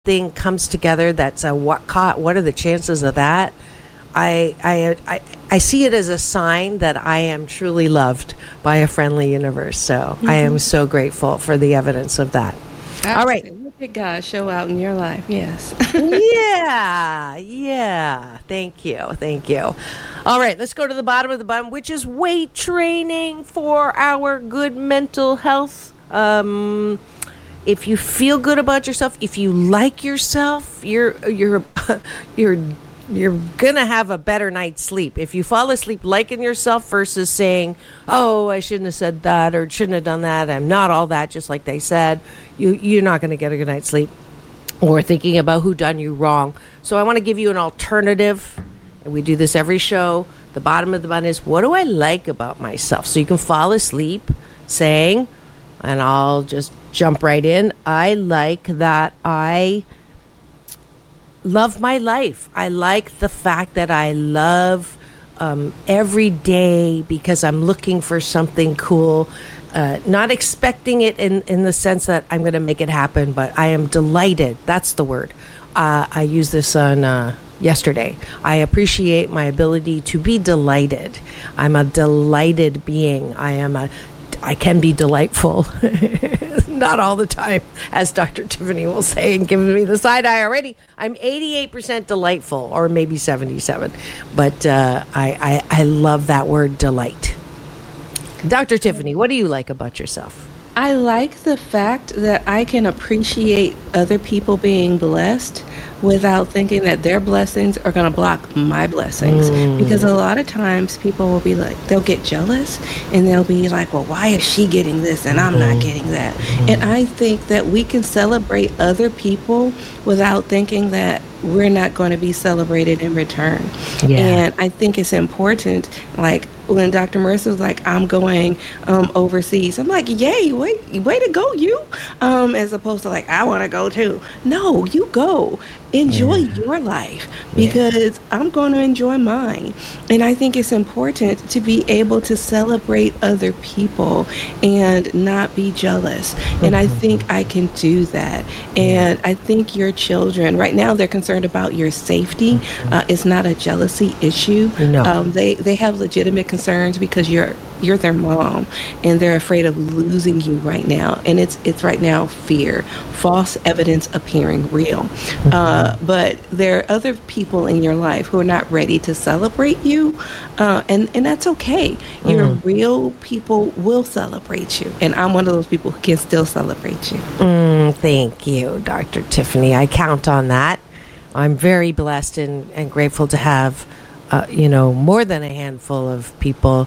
something comes together that's a what are the chances of that? I see it as a sign that I am truly loved by a friendly universe. So I am so grateful for the evidence of that. All right. Absolutely. Look at God show out in your life. Yes. Yeah, yeah. Thank you. Thank you. All right, let's go to the bottom of the button, which is weight training for our good mental health. If you feel good about yourself, if you like yourself, you're you're gonna have a better night's sleep if you fall asleep liking yourself versus saying, "Oh, I shouldn't have said that or shouldn't have done that. I'm not all that," just like they said. You're not gonna get a good night's sleep, or thinking about who done you wrong. So I want to give you an alternative, and we do this every show. The bottom of the button is, what do I like about myself? So you can fall asleep saying, and I'll just jump right in. I like that I love my life. I like the fact that I love every day because I'm looking for something cool, not expecting it in the sense that I'm going to make it happen, but I am delighted. That's the word. I used this on yesterday. I appreciate my ability to be delighted. I'm a delighted being. I can be delightful. Not all the time, as Dr. Tiffany will say, and giving me the side eye already. I'm 88% delightful, or maybe 77. But I love that word, delight. Dr. Tiffany, what do you like about yourself? I like the fact that I can appreciate other people being blessed without thinking that their blessings are going to block my blessings. Because a lot of times people will be like, they'll get jealous and they'll be like, well, why is she getting this and I'm not getting that? And I think that we can celebrate other people without thinking that we're not going to be celebrated in return. Yeah. And I think it's important, like when Dr. Mercer was like, I'm going overseas, I'm like, yay, way to go, you. As opposed to like, I want to go too. No, you go. Enjoy your life because I'm going to enjoy mine. And I think it's important to be able to celebrate other people and not be jealous. And I think I can do that. And I think your children, right now, they're concerned about your safety. It's not a jealousy issue. No. They have legitimate concerns because you're their mom and they're afraid of losing you right now. And it's right now fear, false evidence appearing real. But there are other people in your life who are not ready to celebrate you. And that's okay. Your real people will celebrate you. And I'm one of those people who can still celebrate you. Thank you, Dr. Tiffany. I count on that. I'm very blessed and grateful to have more than a handful of people,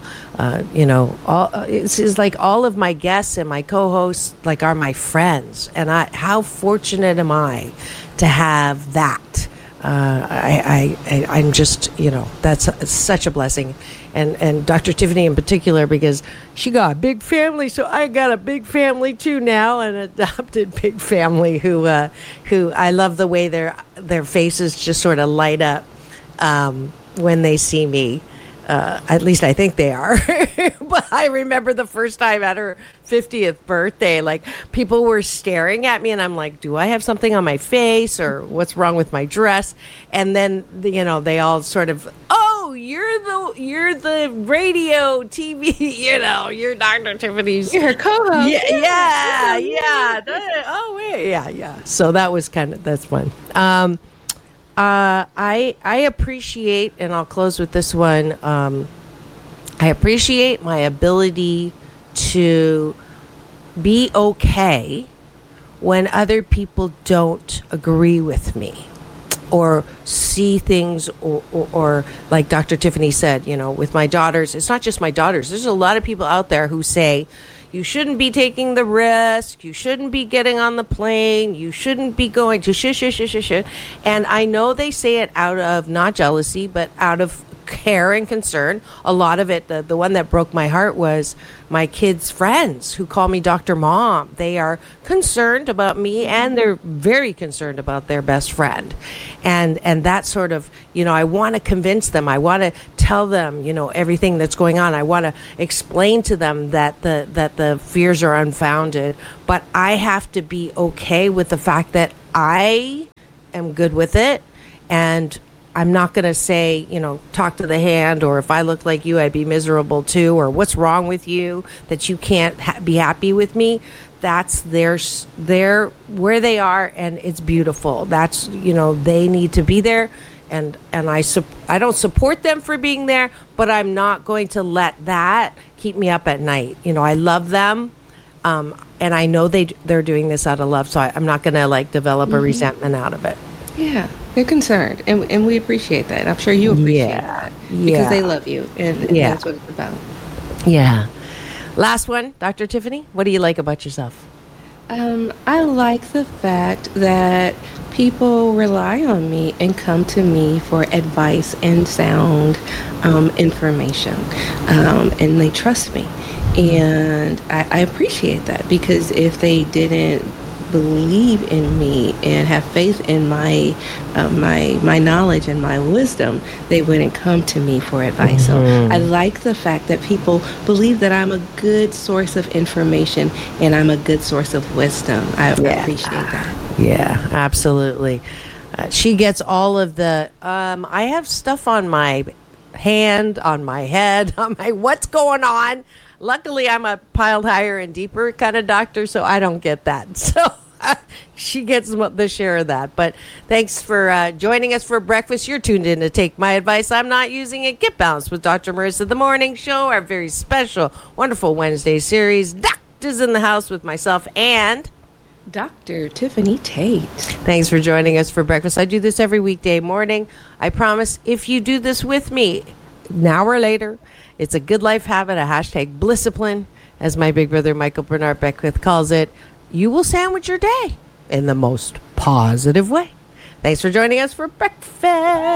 it's like all of my guests and my co-hosts are my friends. And how fortunate am I to have that? I'm just, that's such a blessing. And Dr. Tiffany in particular, because she got a big family. So I got a big family too now, an adopted big family who I love the way their faces just sort of light up. When they see me, at least I think they are. But I remember the first time at her 50th birthday, people were staring at me and I'm like, do I have something on my face or what's wrong with my dress? And then, they all sort of, oh, you're the radio TV, you're Dr. Tiffany's. You're her co-host. Yeah. Oh, wait, yeah. So that was that's fun. I appreciate, and I'll close with this one. I appreciate my ability to be okay when other people don't agree with me or see things or like Dr. Tiffany said, with my daughters, it's not just my daughters. There's a lot of people out there who say, you shouldn't be taking the risk. You shouldn't be getting on the plane. You shouldn't be going to And I know they say it out of not jealousy, but out of care and concern. A lot of it, the one that broke my heart was my kids' friends who call me Dr. Mom. They are concerned about me, and they're very concerned about their best friend. And that sort of, I want to convince them. I want to tell them, everything that's going on. I want to explain to them that the fears are unfounded. But I have to be okay with the fact that I am good with it, and I'm not going to say, talk to the hand, or if I look like you, I'd be miserable too, or what's wrong with you that you can't be happy with me. That's their where they are, and it's beautiful. That's, they need to be there, and I don't support them for being there, but I'm not going to let that keep me up at night. I love them, and I know they're doing this out of love, so I'm not going to develop a resentment out of it. Yeah, they're concerned, and we appreciate that. I'm sure you appreciate that because they love you, and that's what it's about. Yeah. Last one, Dr. Tiffany, what do you like about yourself? I like the fact that people rely on me and come to me for advice and sound information, and they trust me. And I appreciate that, because if they didn't believe in me and have faith in my knowledge and my wisdom, they wouldn't come to me for advice. So I like the fact that people believe that I'm a good source of information and I'm a good source of wisdom. I appreciate that. Yeah, absolutely. She gets all of the, I have stuff on my hand, on my head, on my what's going on. Luckily, I'm a piled higher and deeper kind of doctor, so I don't get that. So she gets the share of that. But thanks for joining us for breakfast. You're tuned in to Take My Advice. I'm Not Using It. Get Balanced with Dr. Marissa, the morning show, our very special, wonderful Wednesday series. Doctors in the house with myself and Dr. Tiffany Tate. Thanks for joining us for breakfast. I do this every weekday morning. I promise if you do this with me, an hour later, it's a good life habit, a hashtag Blisscipline, as my big brother Michael Bernard Beckwith calls it. You will sandwich your day in the most positive way. Thanks for joining us for breakfast.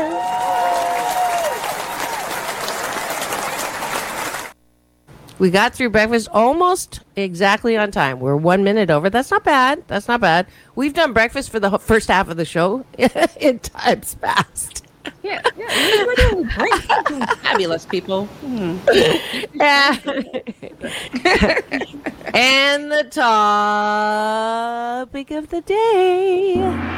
We got through breakfast almost exactly on time. We're 1 minute over. That's not bad. That's not bad. We've done breakfast for the first half of the show in times past. Yeah, we're doing great. We're doing fabulous, people. And the topic of the day.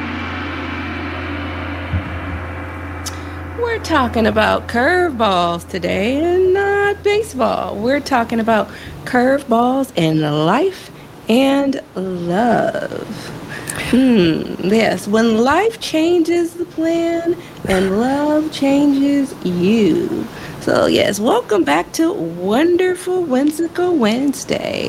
We're talking about curveballs today and not baseball. We're talking about curveballs in life and love. Yes, when life changes the plan and love changes you. So yes, welcome back to Wonderful Whimsical Wednesday.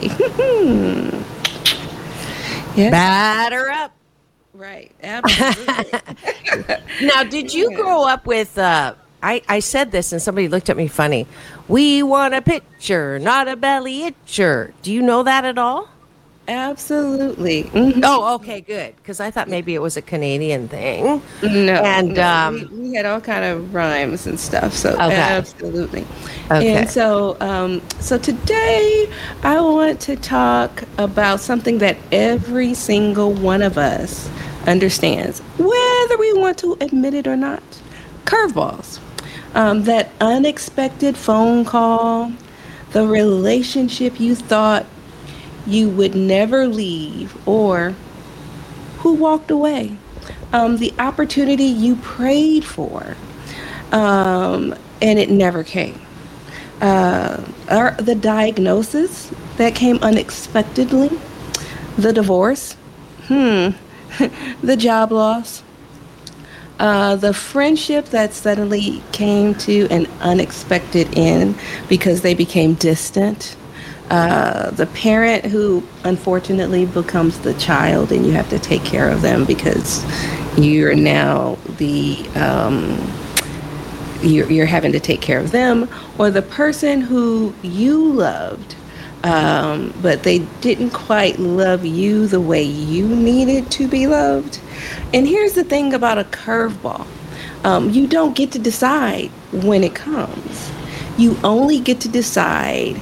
Yes. Batter up. Right, absolutely. Now, did you grow up with, I said this and somebody looked at me funny. We want a picture, not a belly itcher. Do you know that at all? Absolutely. Oh, okay, good. Because I thought maybe it was a Canadian thing. No, and we had all kind of rhymes and stuff. So absolutely. Okay. And so, so today I want to talk about something that every single one of us understands, whether we want to admit it or not. Curveballs. That unexpected phone call, the relationship you thought you would never leave, or who walked away, the opportunity you prayed for, and it never came, or the diagnosis that came unexpectedly, the divorce, the job loss, the friendship that suddenly came to an unexpected end because they became distant, the parent who unfortunately becomes the child and you have to take care of them because you're now you're having to take care of them, or the person who you loved, but they didn't quite love you the way you needed to be loved. And here's the thing about a curveball. You don't get to decide when it comes. You only get to decide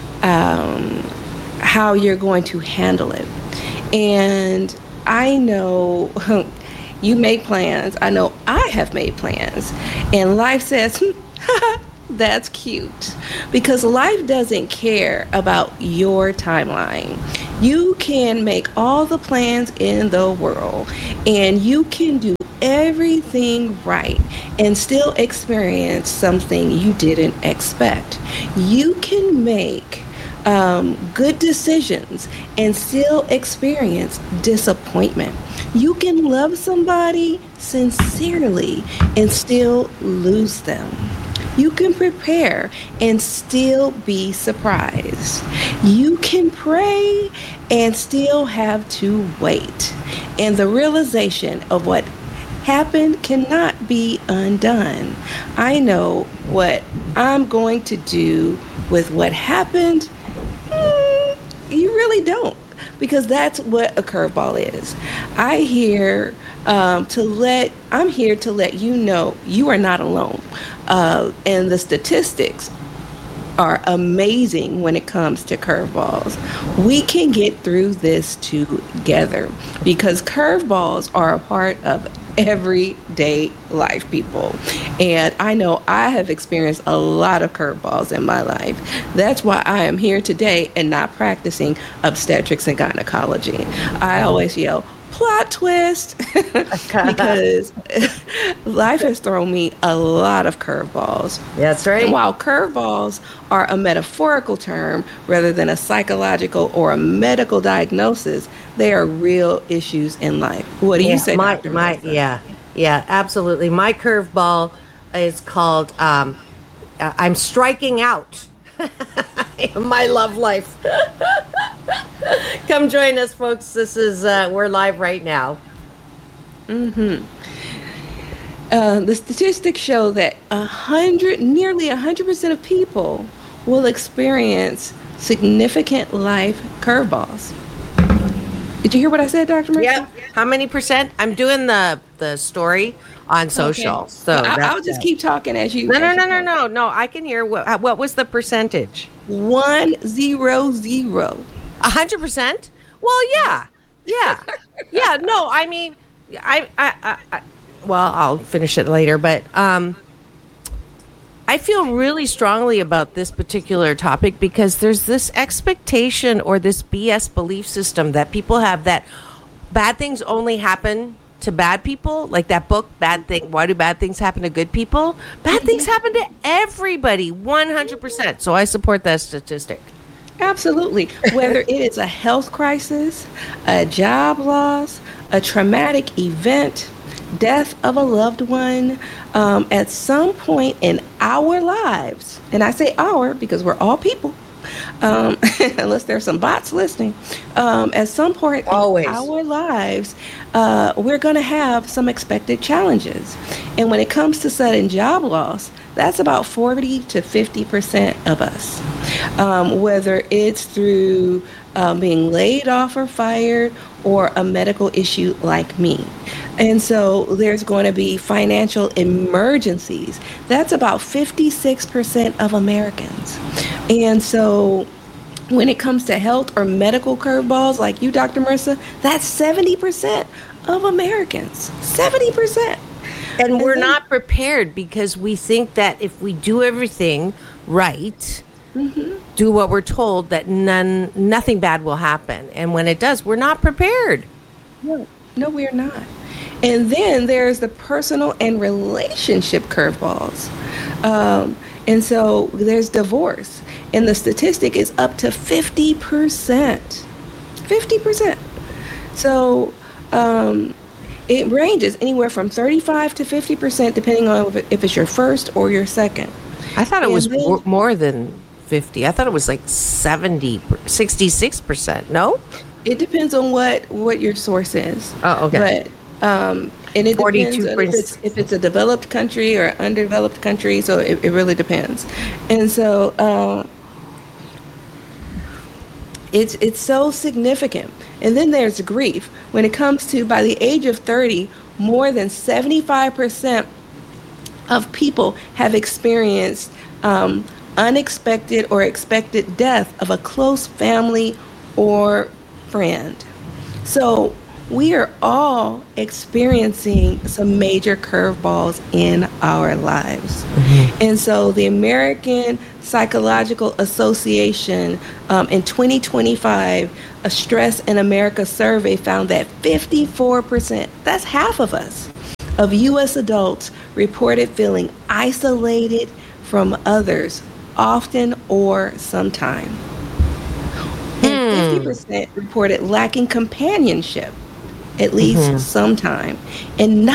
how you're going to handle it. And I know you make plans. I know I have made plans. And life says, that's cute. Because life doesn't care about your timeline. You can make all the plans in the world, and you can do everything right and still experience something you didn't expect. You can make good decisions and still experience disappointment. You can love somebody sincerely and still lose them. You can prepare and still be surprised. You can pray and still have to wait. And the realization of what happened cannot be undone. I know what I'm going to do with what happened. You really don't, because that's what a curveball is. I'm here to let you know you are not alone. And the statistics are amazing when it comes to curveballs. We can get through this together because curveballs are a part of everyday life, people. And I know I have experienced a lot of curveballs in my life. That's why I am here today and not practicing obstetrics and gynecology. I always yell, plot twist, because life has thrown me a lot of curveballs. That's right. And while curveballs are a metaphorical term rather than a psychological or a medical diagnosis, they are real issues in life. What do you say, Dr. Melissa? Yeah, absolutely. My curveball is called I'm striking out. My love life. Come join us, folks. This is we're live right now. The statistics show that nearly 100% of people will experience significant life curveballs. Did you hear what I said, Dr. Marissa? Yeah. How many percent? I'm doing the story on social. Okay. So I'll just keep talking as you. No. I can hear what was the percentage? 100. 100%? Well, yeah. No, I mean, I well, I'll finish it later, but I feel really strongly about this particular topic because there's this expectation or this BS belief system that people have that bad things only happen to bad people, like that book, Why Do Bad Things Happen to Good People? Bad things happen to everybody, 100%. So I support that statistic. Absolutely. Whether it is a health crisis, a job loss, a traumatic event, death of a loved one, at some point in our lives, and I say our because we're all people, unless there's some bots listening, at some point Always. in our lives, we're going to have some expected challenges. And when it comes to sudden job loss, that's about 40 to 50% of us. Whether it's through being laid off or fired or a medical issue like me. And so there's going to be financial emergencies. That's about 56% of Americans. And so when it comes to health or medical curveballs like you, Dr. Marissa, that's 70% of Americans. 70%. And we're not prepared because we think that if we do everything right, do what we're told, that nothing bad will happen. And when it does, we're not prepared. No, we're not. And then there's the personal and relationship curveballs. And so there's divorce. And the statistic is up to 50%. 50%. So it ranges anywhere from 35 to 50%, depending on if it's your first or your second. I thought it was more than 50. I thought it was like 66%. No? It depends on what your source is. Oh, okay. But and it depends if it's a developed country or undeveloped country. So it really depends. And so it's so significant. And then there's grief. When it comes to by the age of 30, more than 75% of people have experienced unexpected or expected death of a close family or friend. So we are all experiencing some major curveballs in our lives. And so the American Psychological Association in 2025, a Stress in America survey found that 54%, that's half of us, of U.S. adults reported feeling isolated from others often or sometime. And 50% reported lacking companionship at least sometime. And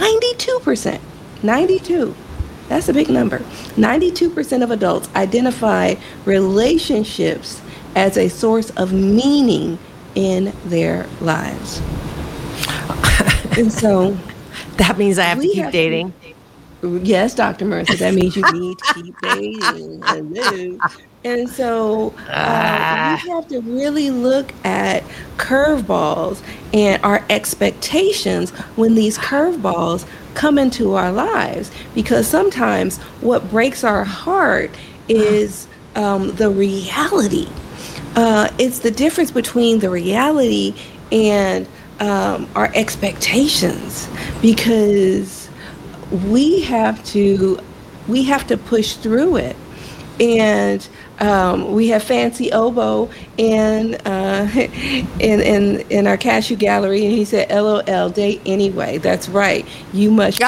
92%, that's a big number, 92% of adults identify relationships as a source of meaning in their lives. And so that means I have to keep dating. Yes, Dr. Mercer, that means you need to keep dating. And so we have to really look at curveballs and our expectations when these curveballs come into our lives, because sometimes what breaks our heart is the reality. It's the difference between the reality and our expectations, because we have to push through it. And we have Fancy Oboe in our cashew gallery, and he said, "LOL, date anyway." That's right. You must.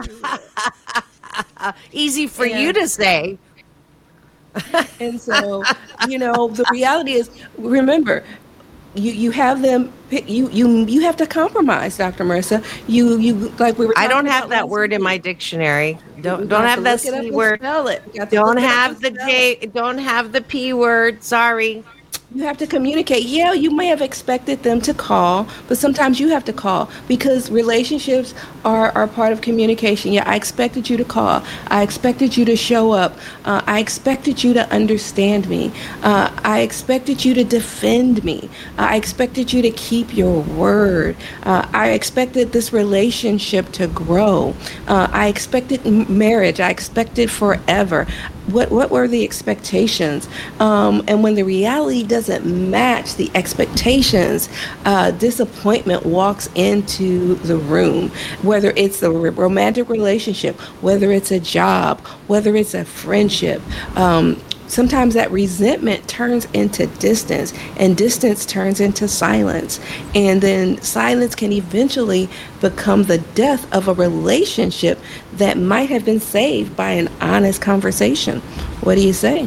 Easy for you to say. And so, the reality is, remember, you have them. You have to compromise, Dr. Mercer. You like we were. I don't have that word in my dictionary. Don't have that C word. Don't have the J. Don't have the P word. Sorry. You have to communicate. Yeah, you may have expected them to call, but sometimes you have to call, because relationships are part of communication. Yeah, I expected you to call. I expected you to show up. I expected you to understand me. I expected you to defend me. I expected you to keep your word. I expected this relationship to grow. I expected marriage. I expected forever. What were the expectations? And when the reality doesn't match the expectations, disappointment walks into the room, whether it's a romantic relationship, whether it's a job, whether it's a friendship. Sometimes that resentment turns into distance, and distance turns into silence. And then silence can eventually become the death of a relationship that might have been saved by an honest conversation. What do you say?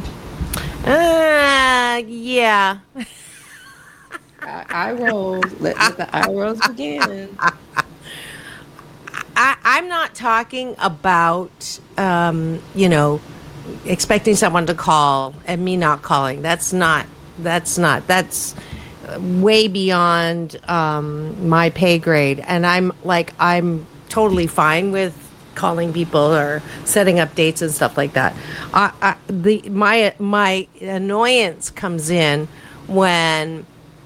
Yeah. I roll. Let the eye rolls begin. I'm not talking about, expecting someone to call and me not calling. That's way beyond my pay grade. And I'm totally fine with calling people or setting up dates and stuff like that. My annoyance comes in when,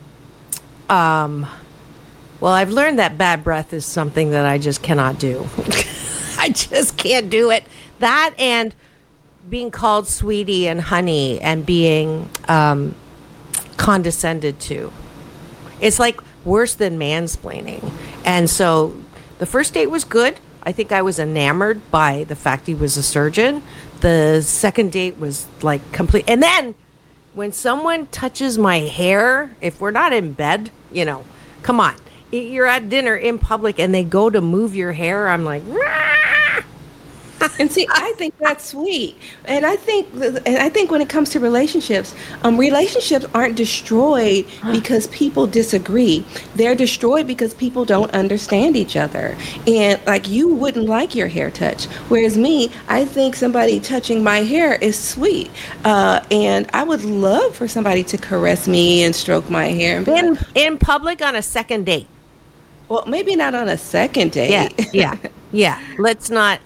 I've learned that bad breath is something that I just cannot do. I just can't do it. That and being called sweetie and honey and being condescended to. It's like worse than mansplaining. And so the first date was good. I think I was enamored by the fact he was a surgeon. The second date was like complete. And then when someone touches my hair, if we're not in bed, come on. You're at dinner in public and they go to move your hair. I'm like, And see, I think that's sweet. And I think when it comes to relationships, relationships aren't destroyed because people disagree. They're destroyed because people don't understand each other. And like, you wouldn't like your hair touched. Whereas me, I think somebody touching my hair is sweet. And I would love for somebody to caress me and stroke my hair. And in public on a second date. Well, maybe not on a second date. Yeah. Let's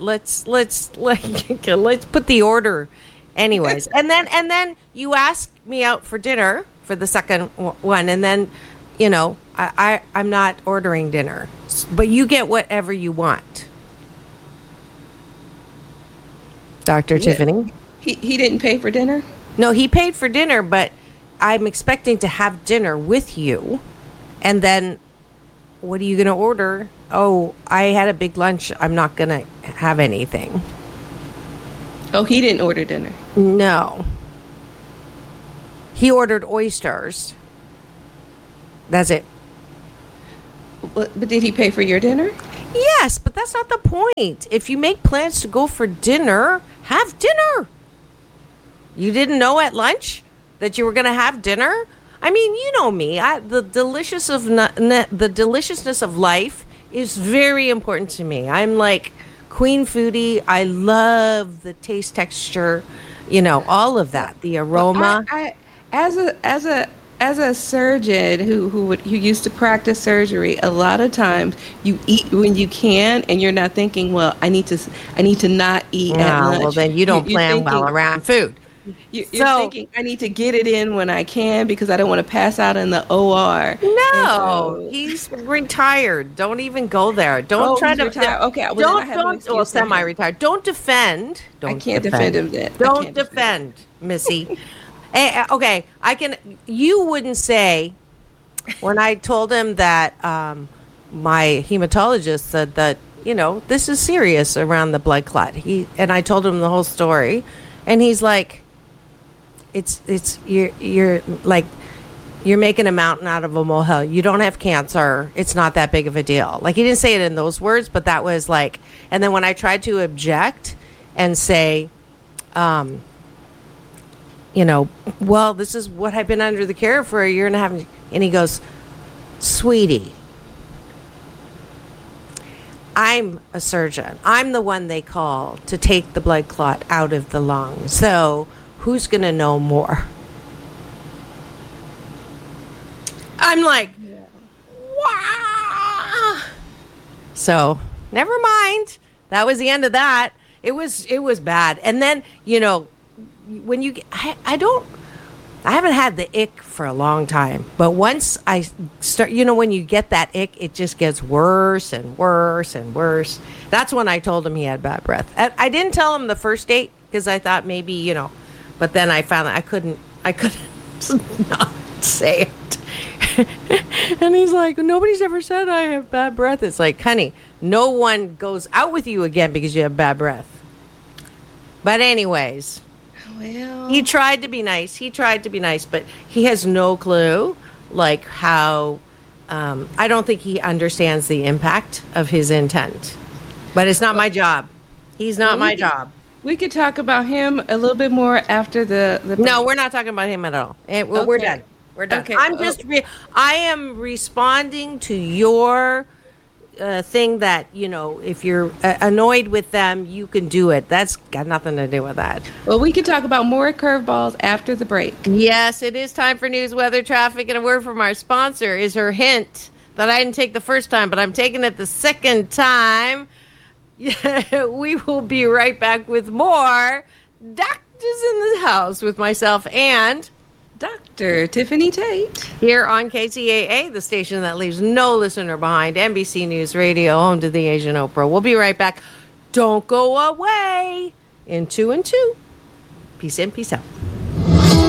put the order, anyways. And then you ask me out for dinner for the second one, and then, I'm not ordering dinner, but you get whatever you want. Dr. Yeah. Tiffany. He didn't pay for dinner? No, he paid for dinner, but I'm expecting to have dinner with you. And then what are you going to order? Oh, I had a big lunch. I'm not going to have anything. Oh, he didn't order dinner. No. He ordered oysters. That's it. But did he pay for your dinner? Yes, but that's not the point. If you make plans to go for dinner, have dinner. You didn't know at lunch that you were going to have dinner? I mean, you know me. The deliciousness of life is very important to me. I'm like queen foodie. I love the taste, texture, all of that, the aroma. I as a surgeon who used to practice surgery, a lot of times you eat when you can, and you're not thinking, well, I need to not eat at lunch. Well, then you don't plan well around food. You're thinking, I need to get it in when I can because I don't want to pass out in the OR. No, he's retired. Don't even go there. Don't try to retire. Okay, well, don't semi-retired. Don't defend. I can't defend him then. Don't defend, Missy. Okay, you wouldn't say when I told him that my hematologist said that, this is serious around the blood clot. And I told him the whole story, and he's like, you're like, you're making a mountain out of a molehill. You don't have cancer. It's not that big of a deal. Like, he didn't say it in those words, but that was like, and then when I tried to object and say, well, this is what I've been under the care for a year and a half. And he goes, sweetie, I'm a surgeon. I'm the one they call to take the blood clot out of the lung. So who's going to know more? I'm like, wow. So never mind. That was the end of that. It was bad. And then, when you I haven't had the ick for a long time, but once I start, when you get that ick, it just gets worse and worse and worse. That's when I told him he had bad breath. I didn't tell him the first date because I thought maybe, but then I found that I couldn't not say it. And he's like, nobody's ever said I have bad breath. It's like, honey, no one goes out with you again because you have bad breath. But anyways, well, he tried to be nice, but he has no clue, like, how, I don't think he understands the impact of his intent. But it's not my job. He's not my job. We could talk about him a little bit more after the No, we're not talking about him at all. We're done. We're done. Okay. I am responding to your thing that, if you're annoyed with them, you can do it. That's got nothing to do with that. Well, we can talk about more curveballs after the break. Yes, it is time for news, weather, traffic, and a word from our sponsor is her hint that I didn't take the first time, but I'm taking it the second time. We will be right back with more Doctors in the House with myself and Dr. Tiffany Tate. Here on KCAA, the station that leaves no listener behind, NBC News Radio, home to the Asian Oprah. We'll be right back. Don't go away. In 2 and 2. Peace in, peace out.